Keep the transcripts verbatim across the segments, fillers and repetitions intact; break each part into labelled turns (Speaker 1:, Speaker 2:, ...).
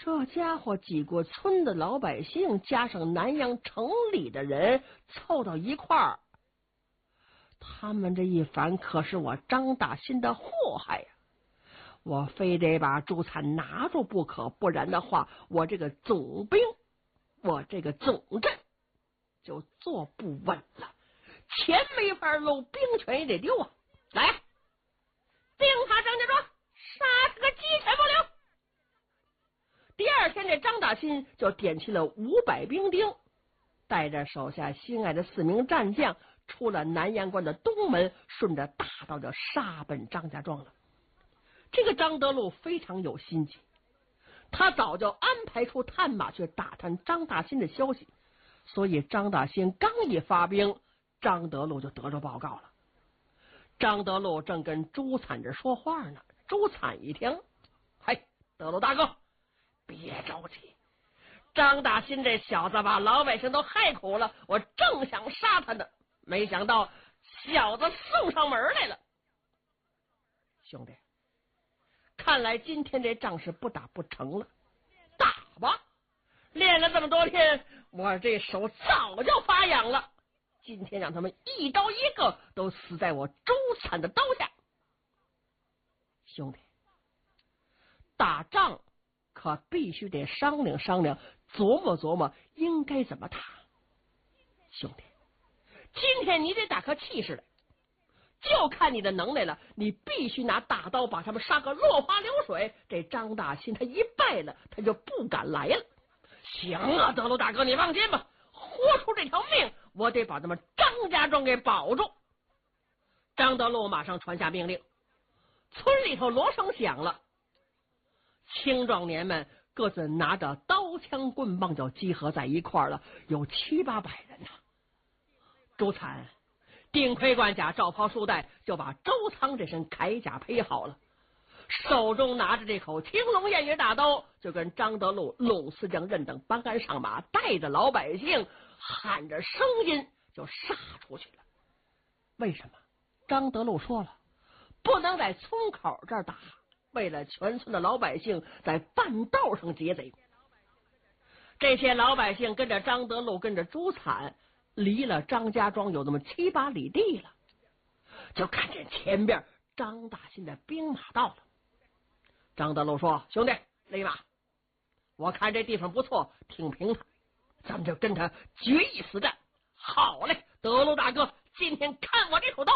Speaker 1: 这家伙几个村的老百姓加上南阳城里的人凑到一块儿，他们这一反可是我张大新的祸害呀！我非得把朱灿拿住不可，不然的话，我这个总兵，我这个总镇就坐不稳了，钱没法搂，兵权也得丢啊！来，定他张家庄，杀他个鸡犬不留！第二天，这张大新就点起了五百兵丁，带着手下心爱的四名战将，出了南阳关的东门，顺着大道就杀奔张家庄了。这个张德禄非常有心计，他早就安排出探马去打探张大新的消息，所以张大新刚一发兵，张德禄就得着报告了。张德禄正跟朱灿这说话呢，朱灿一听，嘿，德禄大哥，别着急，张大新这小子把老百姓都害苦了，我正想杀他呢，没想到小子送上门来了。兄弟，看来今天这仗是不打不成了，打吧！练了这么多天，我这手早就发痒了，今天让他们一刀一个都死在我朱灿的刀下。兄弟，打仗可必须得商量商量，琢磨琢磨应该怎么打。兄弟，今天你得打个气势来，就看你的能耐了，你必须拿大刀把他们杀个落花流水。这张大新他一败了，他就不敢来了。行啊，德禄大哥，你放心吧，豁出这条命，我得把他们张家庄给保住。张德禄马上传下命令，村里头锣声响了，青壮年们各自拿着刀枪棍棒就集合在一块儿了，有七八百人呐、啊。朱灿顶盔贯甲，罩袍束带，就把周仓这身铠甲披好了，手中拿着这口青龙偃月大刀，就跟张德禄、鲁四将任等搬鞍上马，带着老百姓喊着声音就杀出去了。为什么？张德禄说了，不能在村口这儿打，为了全村的老百姓在半道上劫贼。这些老百姓跟着张德禄，跟着朱灿，离了张家庄有那么七八里地了，就看见前边张大新的兵马到了。张德禄说：“兄弟，勒马！我看这地方不错，挺平坦，咱们就跟他决一死战。”好嘞，德禄大哥，今天看我这口刀！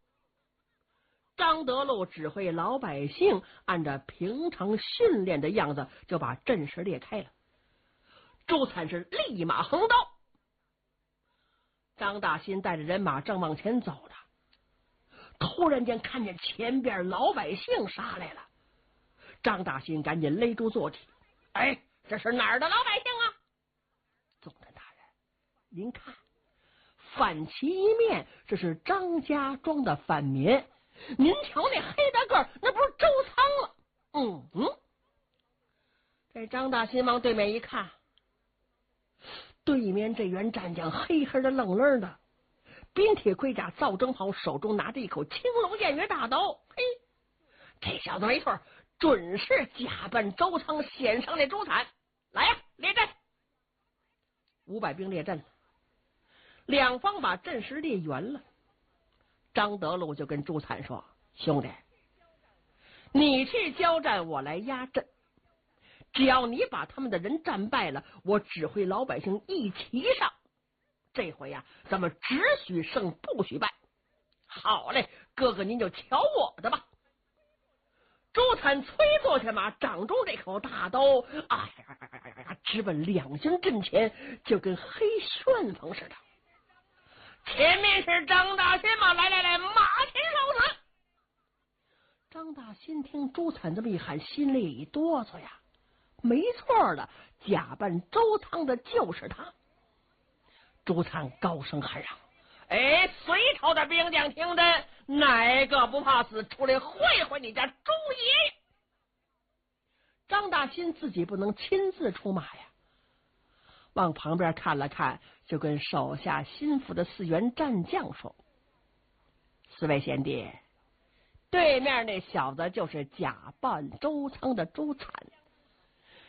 Speaker 1: 张德禄指挥老百姓按照平常训练的样子，就把阵势列开了。朱灿是立马横刀，张大新带着人马正往前走呢，突然间看见前边老百姓杀来了。张大新赶紧勒住坐骑，哎，这是哪儿的老百姓啊？总镇大人，您看，反旗一面，这是张家庄的反民。您瞧那黑大个，那不是周仓了？嗯嗯。这张大新往对面一看，对面这员战将黑黑的愣愣的，边铁盔甲，皂征袍，手中拿着一口青龙偃月大刀。嘿，这小子没错，准是假扮周仓显上的朱灿。来呀，列阵！五百兵列阵了，两方把阵势列圆了。张德禄就跟朱灿说：“兄弟，你去交战，我来压阵。只要你把他们的人战败了，我指挥老百姓一齐上。这回呀、啊，咱们只许胜，不许败。好嘞，哥哥您就瞧我的吧。”朱灿催坐下马，掌中这口大刀，哎呀呀呀呀，直奔两军阵前，就跟黑旋风似的。前面是张大新嘛，来来来，马前受死！张大新听朱灿这么一喊，心里一哆嗦呀，没错了，假扮周仓的就是他。朱灿高声喊嚷：“哎，隋朝的兵将听着，哪个不怕死？出来会会你家朱爷爷！”张大新自己不能亲自出马呀，往旁边看了看，就跟手下心腹的四员战将说：“四位贤弟，对面那小子就是假扮周仓的朱灿，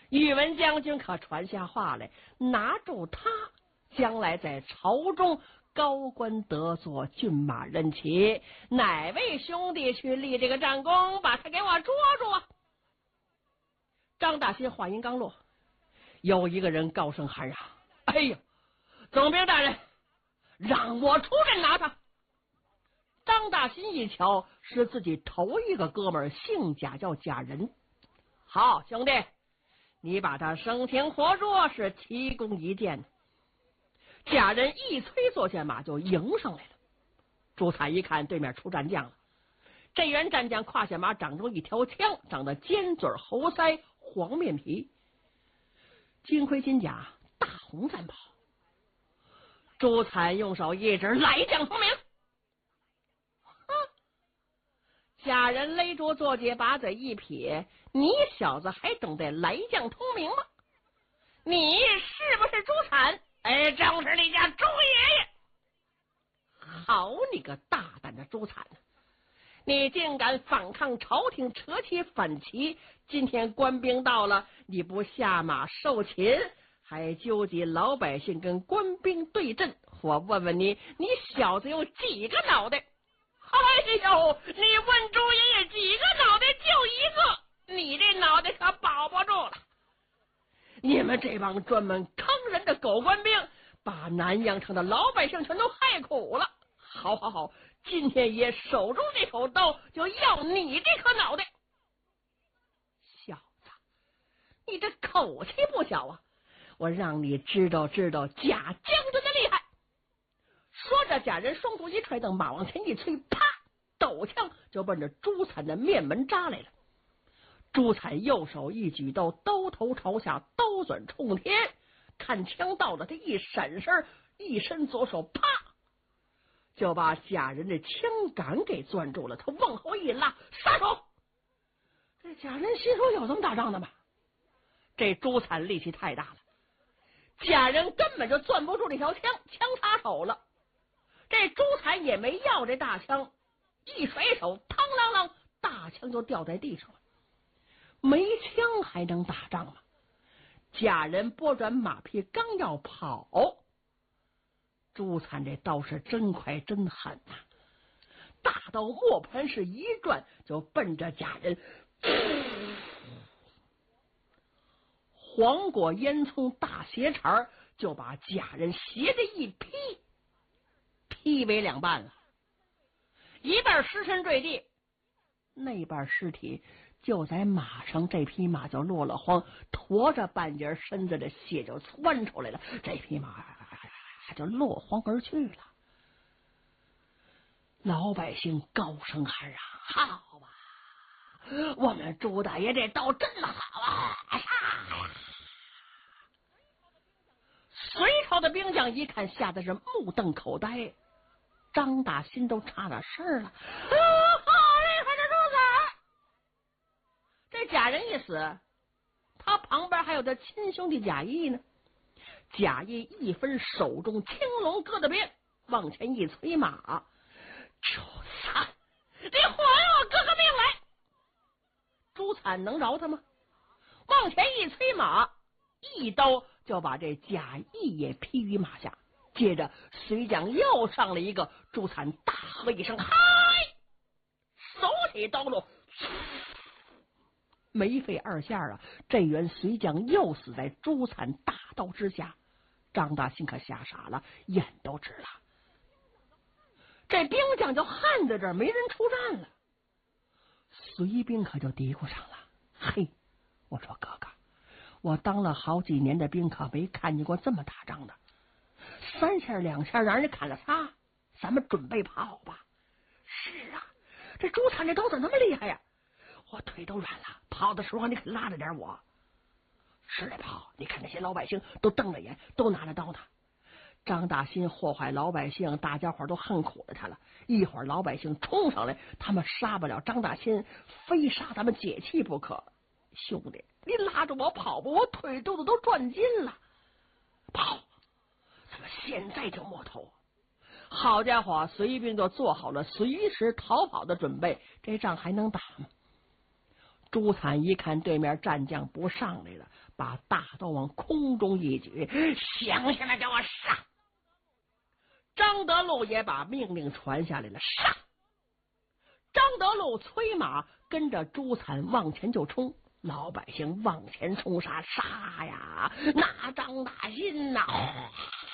Speaker 1: 宇文将军可传下话来，拿住他，将来在朝中高官得坐，骏马任骑，哪位兄弟去立这个战功，把他给我捉住啊！张大新话音刚落，有一个人高声喊嚷：“哎呀，总兵大人，让我出阵拿他！”张大新一瞧，是自己头一个哥们儿，姓贾，叫贾仁。好，兄弟，你把他生擒活捉，是奇功一件。贾仁一催坐下马，就迎上来了。朱彩一看对面出战将了，这员战将胯下马长着一条枪，长得尖嘴猴腮，黄面皮，金盔金甲，大红战袍。朱彩用手一指：“来将同名。”贾仁勒住坐骑，把嘴一撇：“你小子还懂得来将通名吗？你是不是朱产？哎，正是你家朱爷爷！好你个大胆的朱产，你竟敢反抗朝廷，扯起反旗！今天官兵到了，你不下马受擒，还纠集老百姓跟官兵对阵。我问问你，你小子有几个脑袋？哎呦，你问朱爷爷几个脑袋？就一个，你这脑袋可保不住了。你们这帮专门坑人的狗官兵，把南阳城的老百姓全都害苦了。好好好，今天爷手中这口刀，就要你这颗脑袋。小子，你这口气不小啊！我让你知道知道贾将军的厉害。说着，贾仁双手一踹，等马往前一催，啪，抖枪就奔着朱惨的面门扎来了。朱惨右手一举刀，刀头朝下，刀转冲天，看枪到了，他一闪身，一伸左手，啪，就把贾仁的枪杆给攥住了。他往后一拉，撒手。这贾仁心说：有这么打仗的吗？这朱惨力气太大了，贾仁根本就攥不住这条枪，枪插手了。这朱惨也没要这大枪，一甩手，嘡啷啷，大枪就掉在地上了。没枪还能打仗吗？贾仁拨转马匹，刚要跑，朱惨这刀是真快真狠呐、啊！大刀磨盘是一转，就奔着贾仁。黄果烟囱大斜茬就把贾仁斜着一劈，劈为两半了，一半尸身坠地，那半尸体就在马上，这匹马就落了荒，驮着半截身子的血就窜出来了，这匹马就落荒而去了。老百姓高声喊嚷：好吧，我们朱大爷这刀真好啊！哎呀，隋朝的兵将一看，吓得是目瞪口呆。张大新都差点事儿了，好厉害的朱子！这贾仁一死，他旁边还有他亲兄弟贾谊呢。贾谊一分手中青龙疙瘩鞭，往前一催马：朱惨，你还我哥哥命来！朱惨能饶他吗？往前一催马，一刀就把这贾谊也劈于马下。接着随将又上了一个，朱惨大喝一声：嗨！手起刀落，没费二下啊，这员随将又死在朱惨大刀之下。张大新可吓傻了，眼都直了。这兵将就焊在这儿，没人出战了。随兵可就嘀咕上了：嘿，我说哥哥，我当了好几年的兵，可没看见过这么打仗的。三下两下让人砍了仨，咱们准备跑吧。是啊，这朱惨这刀怎么那么厉害呀？我腿都软了，跑的时候你可拉着点我。是得跑，你看那些老百姓都瞪着眼，都拿着刀呢。张大新祸害老百姓，大家伙都恨苦了他了。一会儿老百姓冲上来，他们杀不了张大新，非杀咱们解气不可。兄弟，你拉着我跑吧，我腿肚子都转筋了。跑！咱们现在就摸头。好家伙，随兵就做好了随时逃跑的准备，这仗还能打吗？ 朱灿一看对面战将不上来了，把大刀往空中一举，想下来给我杀！张德禄也把命令传下来了，杀！张德禄催马跟着朱灿往前就冲，老百姓往前冲杀，杀呀！那张大新呐、啊，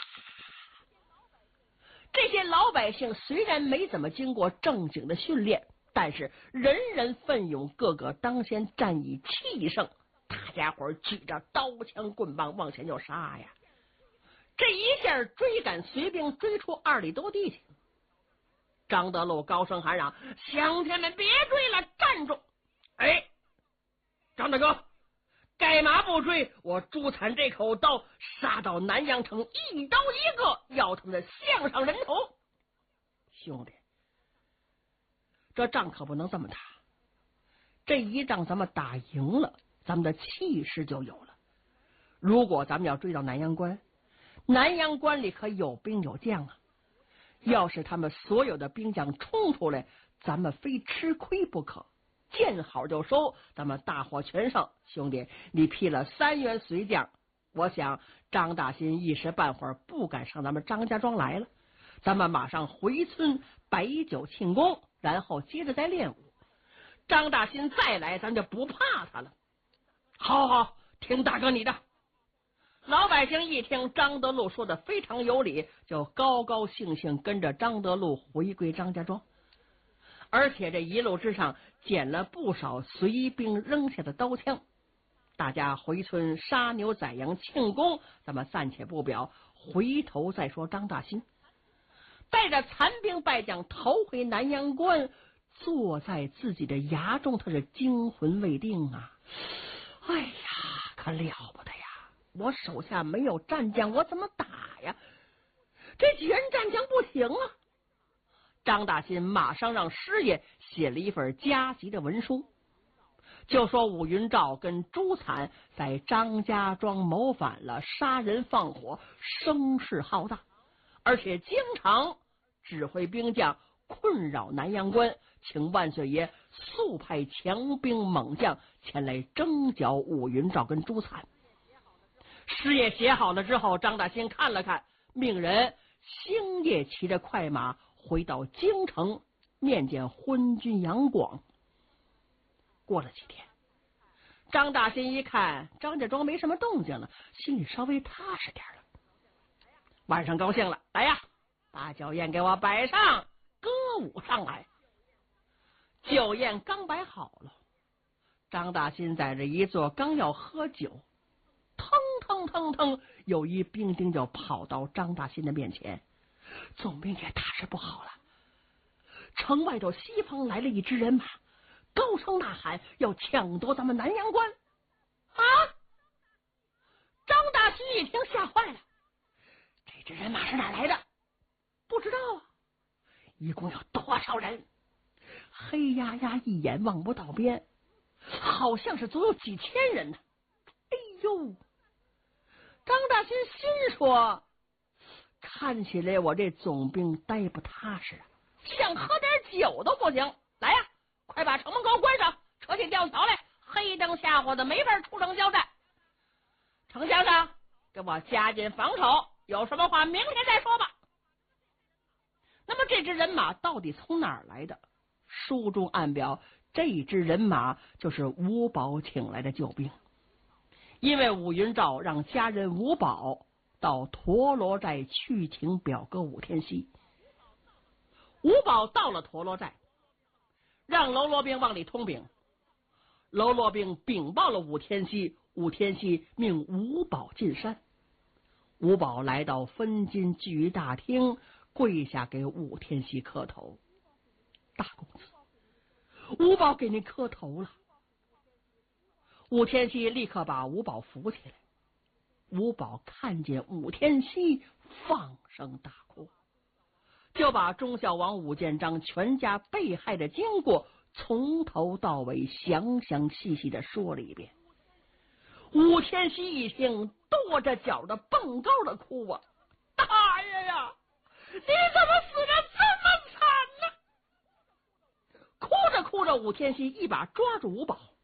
Speaker 1: 这些老百姓虽然没怎么经过正经的训练，但是人人奋勇，个个当先，战以气盛。大家伙举着刀枪棍棒往前就杀呀！这一下追赶随兵追出二里多地去。张德禄高声喊嚷：“乡亲们，别追了，站住！”哎，张大哥，该马不追，我朱灿这口刀杀到南阳城，一刀一个，要他们的项上人头。兄弟，这仗可不能这么打。这一仗咱们打赢了，咱们的气势就有了。如果咱们要追到南阳关，南阳关里可有兵有将啊。要是他们所有的兵将冲出来，咱们非吃亏不可。见好就收，咱们大获全胜。兄弟，你批了三员随将，我想张大新一时半会儿不敢上咱们张家庄来了。咱们马上回村摆酒庆功，然后接着再练武。张大新再来，咱就不怕他了。好好听大哥你的。老百姓一听张德禄说的非常有理，就高高兴兴跟着张德禄回归张家庄。而且这一路之上捡了不少随兵扔下的刀枪。大家回村杀牛宰羊庆功，咱们暂且不表，回头再说张大新带着残兵败将逃回南阳关，坐在自己的衙中，他是惊魂未定啊！哎呀，可了不得呀！我手下没有战将，我怎么打呀？这几人战将不行啊！张大新马上让师爷写了一份加急的文书，就说武云照跟朱灿在张家庄谋反了，杀人放火，声势浩大，而且经常指挥兵将困扰南阳关，请万岁爷速派强兵猛将前来征剿武云照跟朱灿。师爷写好了之后，张大新看了看，命人星夜骑着快马回到京城面见昏君杨广。过了几天，张大新一看张家庄没什么动静了，心里稍微踏实点了。晚上高兴了，来呀，把酒宴给我摆上，歌舞上来。酒宴刚摆好了，张大新在这一坐，刚要喝酒，腾腾腾腾，有一兵丁就跑到张大新的面前。总兵也大事不好了，城外头西方来了一支人马，高声呐喊要抢夺咱们南阳关啊！张大新一听吓坏了，这支人马是哪来的？不知道啊，一共有多少人？黑压压一眼望不到边，好像是足有几千人呢。哎呦，张大新心说，看起来我这总兵呆不踏实啊，想喝点酒都不行。来呀，快把城门给我关上，扯起吊桥来，黑灯瞎火的没法出城交战。丞相上，给我加紧防守，有什么话明天再说吧。那么这支人马到底从哪儿来的？书中暗表，这支人马就是吴宝请来的救兵。因为武云照让家人吴宝到陀螺寨去请表哥武天锡，吴宝到了陀螺寨，让喽啰兵往里通禀，喽啰兵禀报了武天锡，武天锡命吴宝进山。吴宝来到分金聚义大厅，跪下给武天锡磕头。大公子，吴宝给您磕头了。武天锡立刻把吴宝扶起来。吴宝看见武天锡，放声大哭，就把忠孝王武建章全家被害的经过从头到尾详详细细的说了一遍。武天锡一听，跺着脚的蹦高的哭啊！大爷呀，你怎么死得这么惨呢？哭着哭着，武天锡一把抓住吴宝，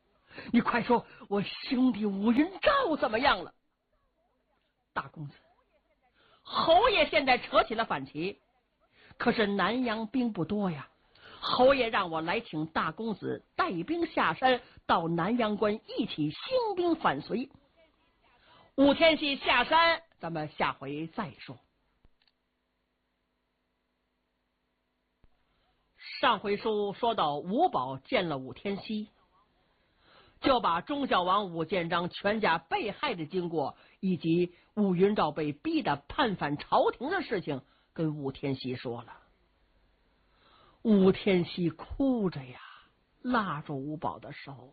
Speaker 1: 你快说，我兄弟武云照怎么样了？大公子，侯爷现在扯起了反旗，可是南阳兵不多呀。侯爷让我来请大公子带兵下山，到南阳关一起兴兵反隋。武天锡下山，咱们下回再说。上回书说到武保见了武天锡，就把忠孝王武建章全家被害的经过，以及武云照被逼得叛反朝廷的事情跟武天锡说了。武天锡哭着呀，拉住武保的手，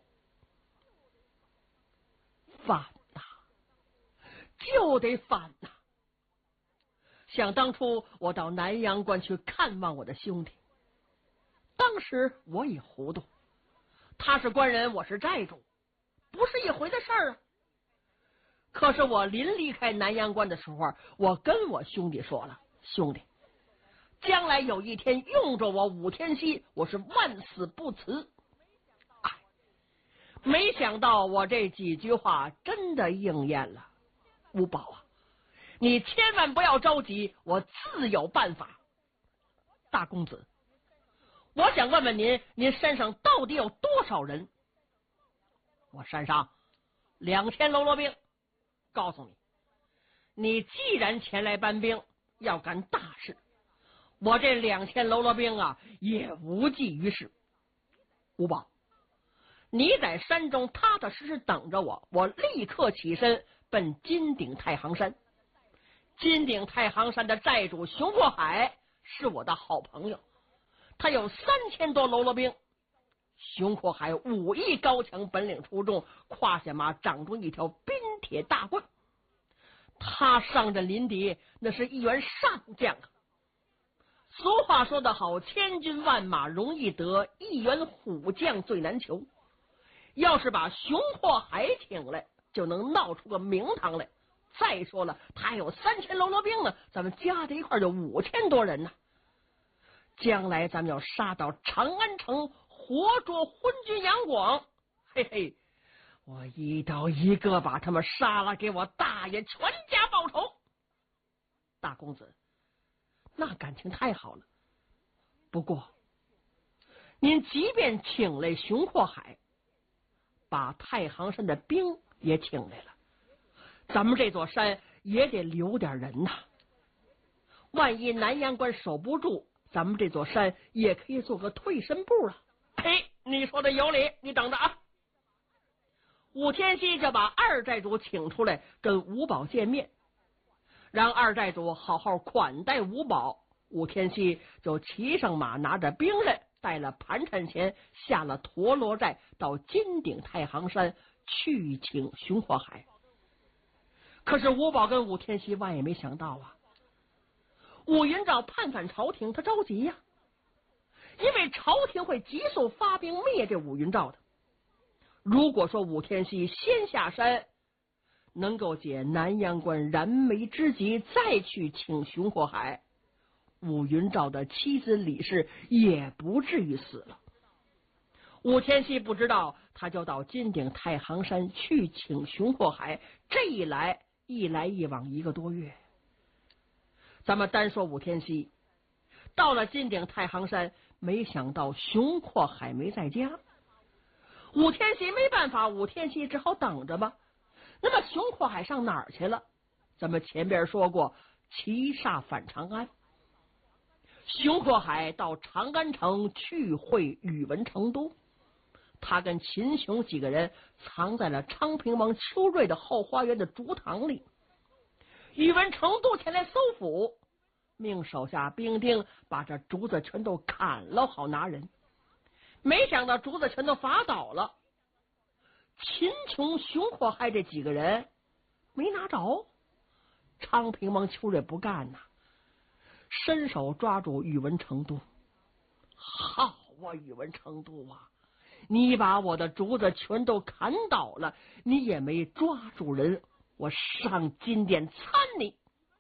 Speaker 1: 反呐，就得反呐！想当初我到南阳关去看望我的兄弟，当时我也糊涂，他是官人，我是债主，不是一回的事儿啊。可是我临离开南阳关的时候，我跟我兄弟说了，兄弟，将来有一天用着我武天锡，我是万死不辞。哎，没想到我这几句话真的应验了。武保啊，你千万不要着急，我自有办法。大公子，我想问问您，您山上到底有多少人？我山上两千喽啰兵。告诉你，你既然前来搬兵，要干大事，我这两千喽啰兵啊，也无济于事。武保，你在山中踏踏实实等着我，我立刻起身奔金顶太行山。金顶太行山的寨主熊过海是我的好朋友，他有三千多喽啰兵。熊阔海武艺高强，本领出众，胯下马长出一条冰铁大棍，他上阵临敌，那是一员上将啊。俗话说得好，千军万马容易得，一员虎将最难求。要是把熊阔海请来，就能闹出个名堂来。再说了，他还有三千喽啰兵呢，咱们加在一块就五千多人呢。将来咱们要杀到长安城，活捉昏君杨广，嘿嘿，我一刀一个把他们杀了，给我大爷全家报仇。大公子，那感情太好了。不过您即便请来熊阔海，把太行山的兵也请来了，咱们这座山也得留点人呐。万一南阳关守不住，咱们这座山也可以做个退身步啊。嘿，你说的有理，你等着啊。武天锡就把二寨主请出来跟武保见面，让二寨主好好款待武保。武天锡就骑上马，拿着兵刃，带了盘缠钱，下了陀螺寨，到金顶太行山去请熊阔海。可是武保跟武天锡万也没想到啊，武云照叛反朝廷，他着急呀、啊，因为朝廷会急速发兵灭这武云照的。如果说武天锡先下山，能够解南阳关燃眉之急，再去请熊阔海，武云照的妻子李氏也不至于死了。武天锡不知道，他就到金顶太行山去请熊阔海，这一来一来一往一个多月。咱们单说武天锡到了金顶太行山，没想到熊阔海没在家。武天锡没办法，武天锡只好等着吧。那么熊阔海上哪儿去了？咱们前边说过，骑煞返长安。熊阔海到长安城去会宇文成都，他跟秦琼几个人藏在了昌平王邱瑞的后花园的竹堂里。宇文成都前来搜捕，命手下兵丁把这竹子全都砍了，好拿人。没想到竹子全都伐倒了，秦琼、熊阔海这几个人没拿着。昌平王邱瑞不干呐，伸手抓住宇文成都。好啊，宇文成都啊，你把我的竹子全都砍倒了，你也没抓住人，我上金殿参你。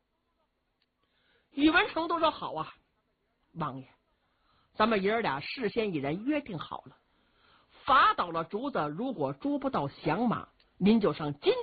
Speaker 1: 宇文成都说好啊，王爷，咱们爷儿俩事先已然约定好了， 罚倒了竹子，如果捉不到响马，您就上金